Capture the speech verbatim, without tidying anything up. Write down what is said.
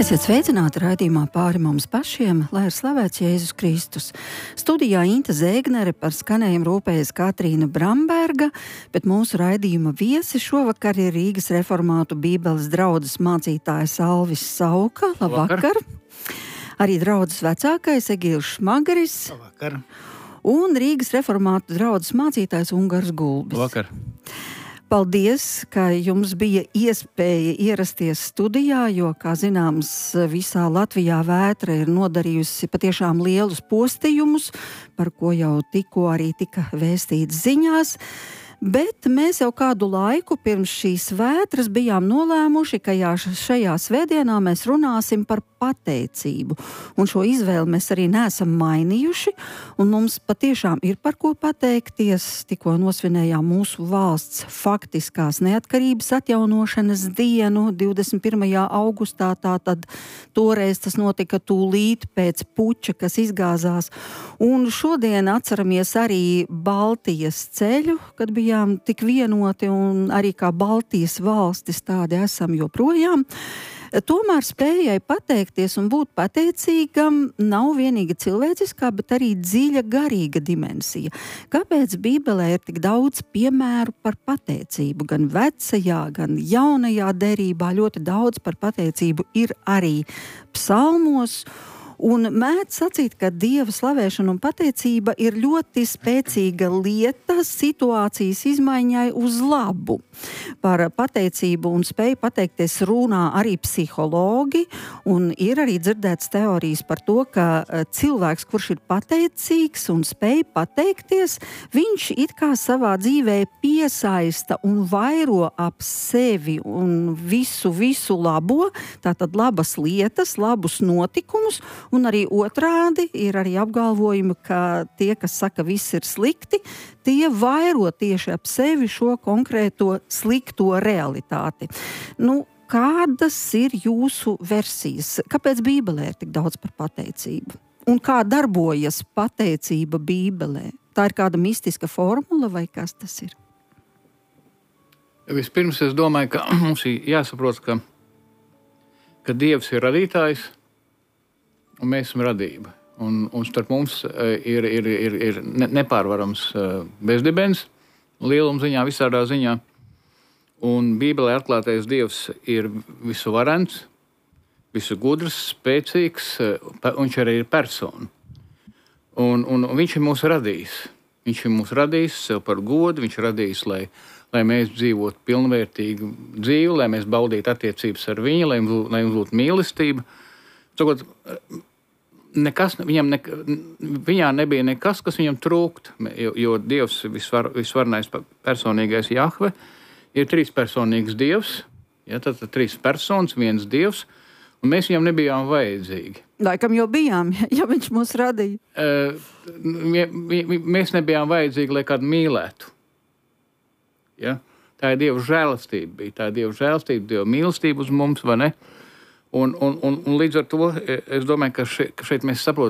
Esiet sveicināti raidījumā Pāri mums pašiem, lai ir slavēts Jēzus Kristus. Studijā Inte Zēgnere, par skanējumu rūpējas Katrīna Bramberga, bet mūsu raidījuma viesi šovakar ir Rīgas reformātu bībeles draudzes mācītājs Alvis Sauka. Labvakar! Labvakar. Arī draudzes vecākais Egīls Šmagaris. Labvakar! Un Rīgas reformātu draudzes mācītājs Ungars Gulbis. Labvakar! Paldies, ka jums bija iespēja ierasties studijā, jo, kā zināms, visā Latvijā vētra ir nodarījusi patiešām lielus postījumus, par ko jau tikko arī tika vēstīts ziņās. Bet mēs jau kādu laiku pirms šīs vētras bijām nolēmuši, ka jā, šajā svētdienā mēs runāsim par pateicību. Un šo izvēli mēs arī neesam mainījuši, un mums patiešām ir par ko pateikties. Tikko nosvinējām mūsu valsts faktiskās neatkarības atjaunošanas dienu divdesmit pirmajā augustā, tātad toreiz tas notika tūlīt pēc puča, kas izgāzās. Un šodien atceramies arī Baltijas ceļu, kad bijām tik vienoti, un arī kā Baltijas valstis tādi esam joprojām. Tomēr spējai pateikties un būt pateicīgam nav vienīgi cilvēciskā, bet arī dziļa garīga dimensija. Kāpēc Bībelē ir tik daudz piemēru par pateicību? Gan vecajā, gan jaunajā derībā ļoti daudz par pateicību ir arī psalmos. Un mēdz sacīt, ka Dieva slavēšana un pateicība ir ļoti spēcīga lieta situācijas izmaiņai uz labu. Par pateicību un spēju pateikties runā arī psihologi, un ir arī dzirdēts teorijas par to, ka cilvēks, kurš ir pateicīgs un spēj pateikties, viņš it kā savā dzīvē piesaista un vairo ap sevi un visu, visu labo, tātad labas lietas, labus notikumus. Un arī otrādi ir arī apgalvojumi, ka tie, kas saka, viss ir slikti, tie vairo tieši ap sevi šo konkrēto slikto realitāti. Nu, kādas ir jūsu versijas? Kāpēc Bībelē ir tik daudz par pateicību? Un kā darbojas pateicība Bībelē? Tā ir kāda mistiska formula vai kas tas ir? Vispirms es domāju, ka mums ir jāsaprot, ka, ka Dievs ir radītājs, un mēs esam radība. Un, un starp mums ir, ir, ir, ir nepārvarams bezdibens, lieluma ziņā, visādā ziņā. Un Bībelē atklātais Dievs ir visuvarens, visu gudrs, spēcīgs, un viņš arī ir persona. Un, un, un viņš ir mūs radījis. Viņš ir mūs radījis sev par godu, viņš ir radījis, lai, lai mēs dzīvotu pilnvērtīgu dzīvi, lai mēs baudītu attiecības ar viņu, lai, lai mums būtu mīlestība. Sakot, nekas, viņam ne, viņā nebija nekas, kas viņam trūkt, jo, jo Dievs visvar, visvarnais personīgais Jahve ir trīspersonīgs Dievs, ja, tad, tad trīs personas, viens Dievs, un mēs viņam nebijām vajadzīgi. Laikam jau bijām, ja viņš mūs radīja. Uh, mēs nebijām vajadzīgi, lai kādu mīlētu. Ja? Tā ir Dieva žēlastība, bija tā ir Dieva žēlastība, Dieva mīlestība uz mums, vai ne? Un, un, un, un līdz ar to es domāju, ka šeit, ka šeit mēs saprotam,